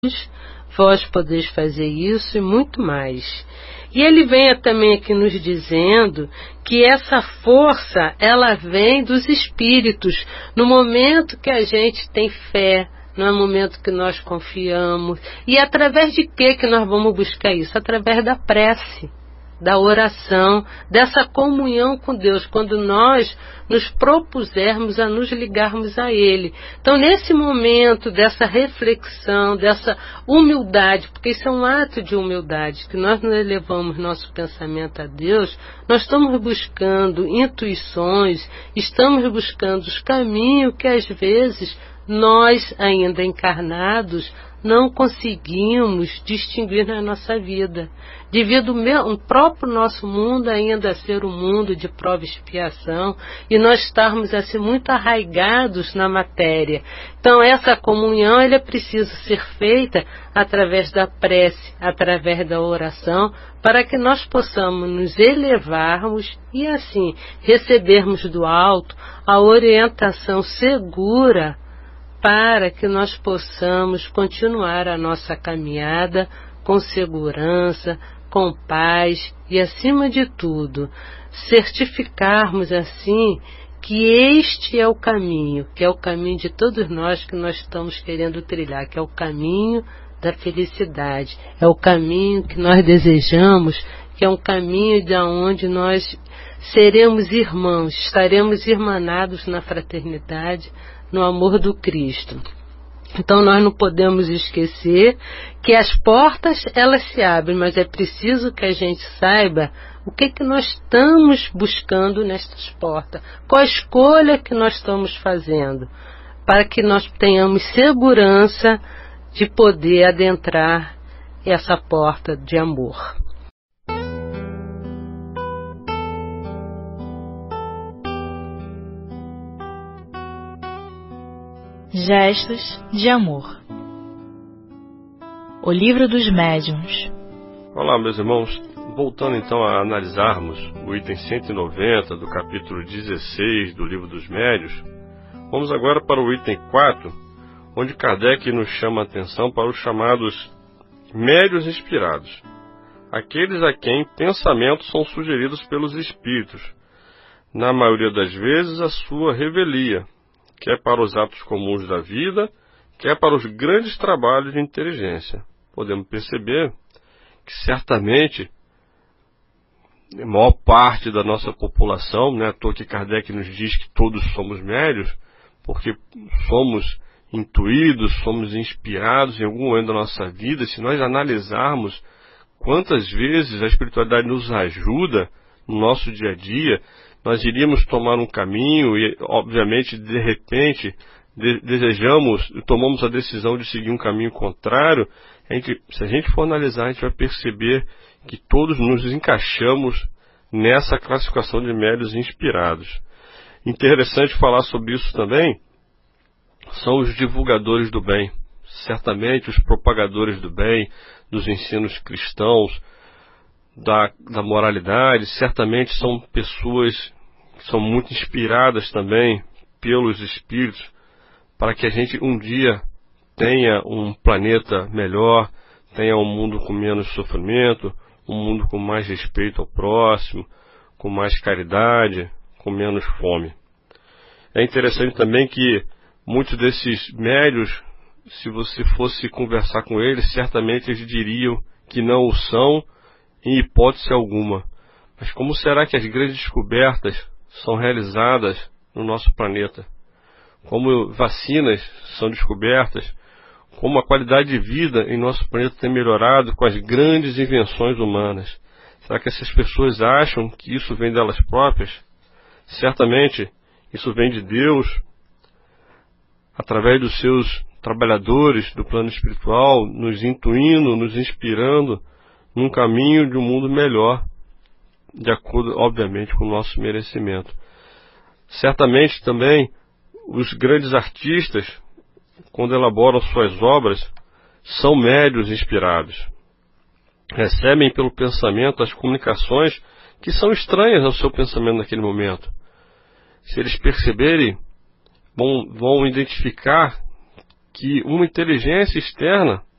vós podeis fazer isso e muito mais. E ele vem também aqui nos dizendo que essa força, ela vem dos espíritos. No momento que a gente tem fé, no momento que nós confiamos. E através de que nós vamos buscar isso? Através da prece, da oração, dessa comunhão com Deus, quando nós nos propusermos a nos ligarmos a Ele. Então, nesse momento dessa reflexão, dessa humildade, porque isso é um ato de humildade, que nós não elevamos nosso pensamento a Deus, nós estamos buscando intuições, estamos buscando os caminhos que às vezes nós, ainda encarnados, não conseguimos distinguir na nossa vida, devido ao próprio nosso mundo ainda ser um mundo de prova e expiação, e nós estarmos assim muito arraigados na matéria. Então essa comunhão ela precisa ser feita através da prece, através da oração, para que nós possamos nos elevarmos e assim recebermos do alto a orientação segura para que nós possamos continuar a nossa caminhada com segurança, com paz e, acima de tudo, certificarmos assim que este é o caminho, que é o caminho de todos nós que nós estamos querendo trilhar, que é o caminho da felicidade, é o caminho que nós desejamos, que é um caminho de onde nós seremos irmãos, estaremos irmanados na fraternidade, no amor do Cristo. Então nós não podemos esquecer que as portas elas se abrem, mas é preciso que a gente saiba o que nós estamos buscando nestas portas, qual a escolha que nós estamos fazendo, para que nós tenhamos segurança de poder adentrar essa porta de amor. Gestos de Amor. O Livro dos Médiuns. Olá, meus irmãos. Voltando então a analisarmos o item 190 do capítulo 16 do Livro dos Médiuns, vamos agora para o item 4, onde Kardec nos chama a atenção para os chamados médiuns inspirados, aqueles a quem pensamentos são sugeridos pelos espíritos, na maioria das vezes a sua revelia, quer para os atos comuns da vida, quer para os grandes trabalhos de inteligência. Podemos perceber que certamente a maior parte da nossa população, né, à toa que Kardec nos diz que todos somos médiuns, porque somos intuídos, somos inspirados em algum momento da nossa vida. Se nós analisarmos quantas vezes a espiritualidade nos ajuda no nosso dia a dia, nós iríamos tomar um caminho e, obviamente, de repente, tomamos a decisão de seguir um caminho contrário. Se a gente for analisar, a gente vai perceber que todos nos encaixamos nessa classificação de médiuns inspirados. Interessante falar sobre isso também são os divulgadores do bem. Certamente os propagadores do bem, dos ensinos cristãos, da moralidade, certamente são pessoas que são muito inspiradas também pelos espíritos, para que a gente um dia tenha um planeta melhor, tenha um mundo com menos sofrimento, um mundo com mais respeito ao próximo, com mais caridade, com menos fome. É interessante também que muitos desses médiuns, se você fosse conversar com eles, certamente eles diriam que não o são, em hipótese alguma. Mas como será que as grandes descobertas são realizadas no nosso planeta? Como vacinas são descobertas? Como a qualidade de vida em nosso planeta tem melhorado com as grandes invenções humanas? Será que essas pessoas acham que isso vem delas próprias? Certamente isso vem de Deus, através dos seus trabalhadores do plano espiritual, nos intuindo, nos inspirando num caminho de um mundo melhor, de acordo, obviamente, com o nosso merecimento. Certamente também os grandes artistas, quando elaboram suas obras, são médiuns inspirados. Recebem pelo pensamento as comunicações que são estranhas ao seu pensamento naquele momento. Se eles perceberem, vão identificar que uma inteligência externa